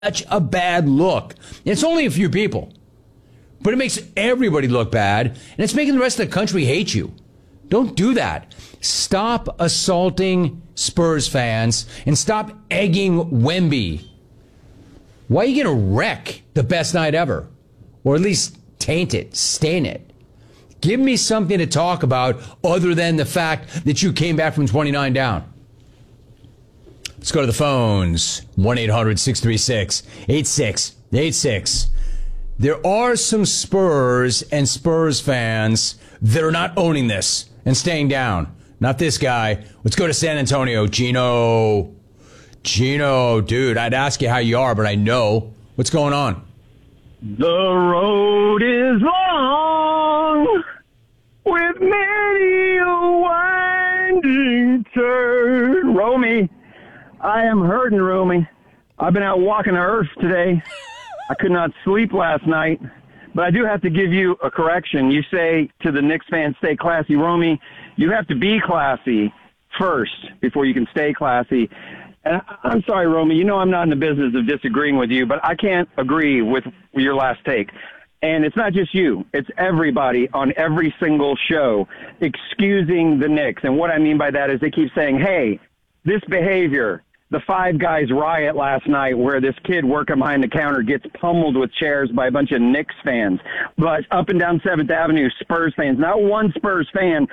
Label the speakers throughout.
Speaker 1: such a bad look. It's only a few people, but it makes everybody look bad, and it's making the rest of the country hate you. Don't do that. Stop assaulting Spurs fans and stop egging Wemby. Why are you going to wreck the best night ever? Or at least taint it, stain it. Give me something to talk about other than the fact that you came back from 29 down. Let's go to the phones. 1-800-636-8686. There are some Spurs and Spurs fans that are not owning this and staying down. Not this guy. Let's go to San Antonio. Gino, dude, I'd ask you how you are, but I know. What's going on?
Speaker 2: The road is long with many a winding turn. Romy, I am hurting, Romy. I've been out walking the earth today. I could not sleep last night, but I do have to give you a correction. You say to the Knicks fans, stay classy. Romy, you have to be classy first before you can stay classy. And I'm sorry, Romy, you know I'm not in the business of disagreeing with you, but I can't agree with your last take. And it's not just you. It's everybody on every single show excusing the Knicks. And what I mean by that is they keep saying, hey, this behavior, the Five Guys riot last night where this kid working behind the counter gets pummeled with chairs by a bunch of Knicks fans. But up and down 7th Avenue, Spurs fans, not one Spurs fans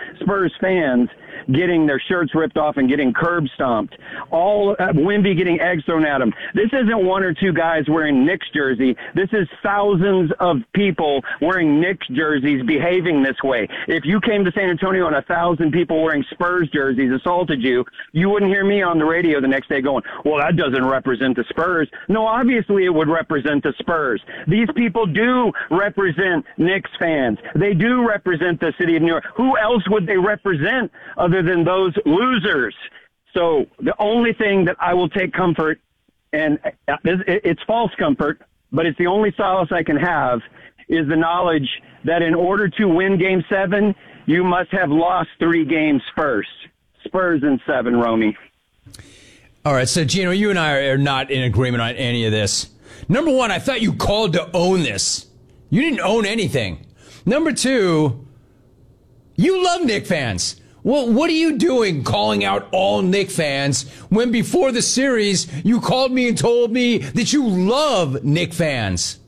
Speaker 2: getting their shirts ripped off and getting curb stomped. All Wemby getting eggs thrown at him. This isn't one or two guys wearing Knicks jersey. This is thousands of people wearing Knicks jerseys behaving this way. If you came to San Antonio and 1,000 people wearing Spurs jerseys assaulted you, you wouldn't hear me on the radio the next day going, well, that doesn't represent the Spurs. No, obviously it would represent the Spurs. These people do represent Knicks fans. They do represent the city of New York. Who else would they represent other than those losers? So the only thing that I will take comfort, and it's false comfort, but it's the only solace I can have, is the knowledge that in order to win Game 7, you must have lost 3 games first. Spurs in 7, Romy.
Speaker 1: All right, so Gino, you and I are not in agreement on any of this. Number one, I thought you called to own this. You didn't own anything. Number two, you love Knick fans. Well, what are you doing calling out all Knick fans when before the series you called me and told me that you love Knick fans?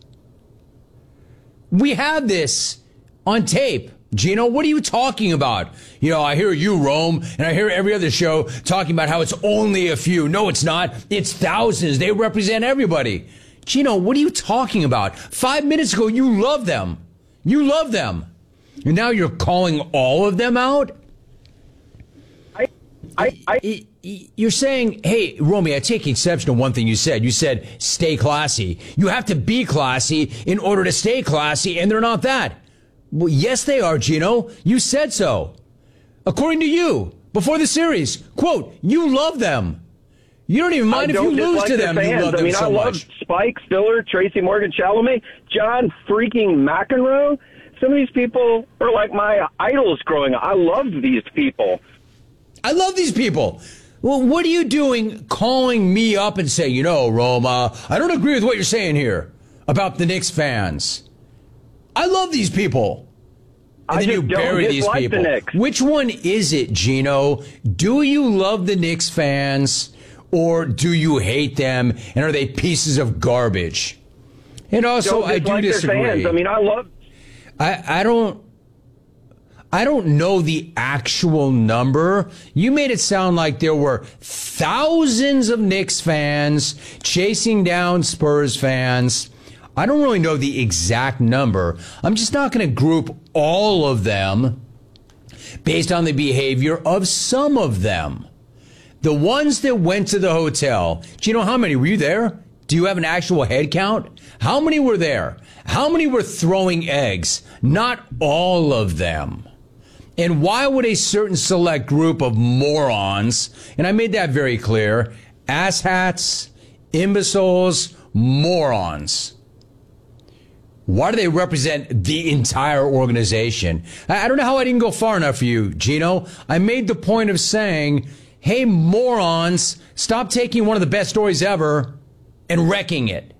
Speaker 1: We have this on tape. Gino, what are you talking about? You know, I hear you, Rome, and I hear every other show talking about how it's only a few. No, it's not. It's thousands. They represent everybody. Gino, what are you talking about? 5 minutes ago, you loved them. You love them. And now you're calling all of them out? You're saying, hey, Romy, I take exception to one thing you said. You said, stay classy. You have to be classy in order to stay classy, and they're not that. Well, yes, they are, Gino. You said so. According to you, before the series, quote, you love them. You don't even mind if you lose to them. You love them so much. I love
Speaker 2: Spike, Stiller, Tracy Morgan, Chalamet, John freaking McEnroe. Some of these people are like my idols growing up. I loved these people.
Speaker 1: I love these people. Well, what are you doing calling me up and say, you know, Roma, I don't agree with what you're saying here about the Knicks fans. I love these people. And then you bury these people. Which one is it, Gino? Do you love the Knicks fans or do you hate them? And are they pieces of garbage? And also, I do disagree.
Speaker 2: Fans. I mean,
Speaker 1: I don't know the actual number. You made it sound like there were thousands of Knicks fans chasing down Spurs fans. I don't really know the exact number. I'm just not going to group all of them based on the behavior of some of them. The ones that went to the hotel, do you know how many? Were you there? Do you have an actual head count? How many were there? How many were throwing eggs? Not all of them. And why would a certain select group of morons, and I made that very clear, asshats, imbeciles, morons, why do they represent the entire organization? I don't know how I didn't go far enough for you, Gino. I made the point of saying, hey, morons, stop taking one of the best stories ever and wrecking it.